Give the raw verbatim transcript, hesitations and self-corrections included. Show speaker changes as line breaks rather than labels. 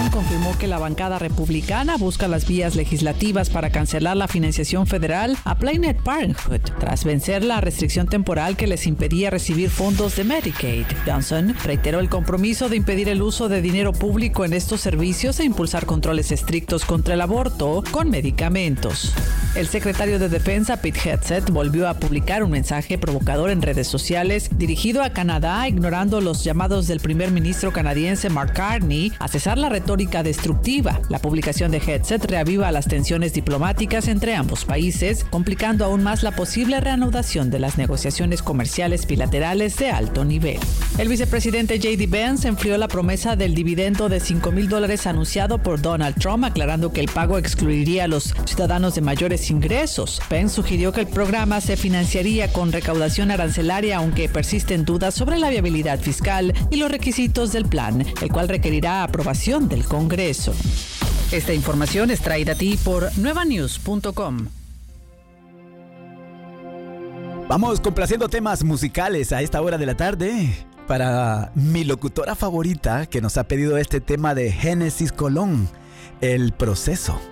Johnson confirmó que la bancada republicana busca las vías legislativas para cancelar la financiación federal a Planned Parenthood, tras vencer la restricción temporal que les impedía recibir fondos de Medicaid. Johnson reiteró el compromiso de impedir el uso de dinero público en estos servicios e impulsar controles estrictos contra el aborto con medicamentos. El secretario de Defensa, Pete Hegseth, volvió a publicar un mensaje provocador en redes sociales dirigido a Canadá, ignorando los llamados del primer ministro canadiense Mark Carney a cesar la retórica destructiva. La publicación de Hegseth reaviva las tensiones diplomáticas entre ambos países, complicando aún más la posible reanudación de las negociaciones comerciales bilaterales de alto nivel. El vicepresidente J D Vance enfrió la promesa del dividendo de cinco mil dólares anunciado por Donald Trump, aclarando que el pago excluiría a los ciudadanos de mayores ingresos. Vance sugirió que el programa se financiaría con recaudación arancelaria, aunque persisten dudas sobre la viabilidad fiscal y los requisitos del plan, el cual requerirá aprobación del Congreso. Esta información es traída a ti por nueva news punto com.
Vamos complaciendo temas musicales a esta hora de la tarde para mi locutora favorita que nos ha pedido este tema de Génesis Colón, El Proceso.